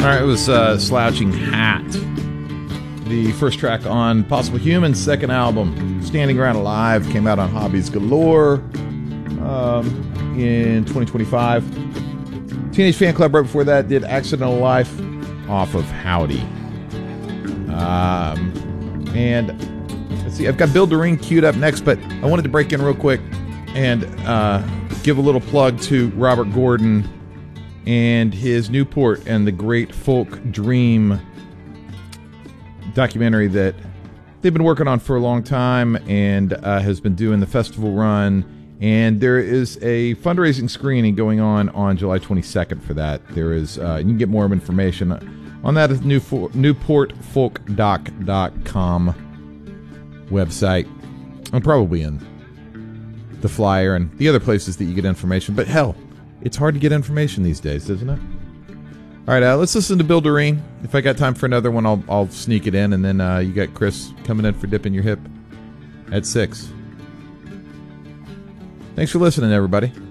Alright, it was Slouching Hat. The first track on Possible Humans' second album, Standing Around Alive, came out on Hobbies Galore in 2025. Teenage Fan Club right before that did Accidental Life off of Howdy. And let's see, I've got Bill Doreen queued up next, but I wanted to break in real quick and give a little plug to Robert Gordon and his Newport and the Great Folk Dream documentary that they've been working on for a long time and has been doing the festival run. And there is a fundraising screening going on July 22nd for that. There is, you can get more information on that at newportfolkdoc.com website. I'm probably in the flyer and the other places that you get information. But hell, it's hard to get information these days, isn't it? All right, let's listen to Bill Doreen. If I got time for another one, I'll sneak it in. And then you got Chris coming in for Dipping Your Hip at 6. Thanks for listening, everybody.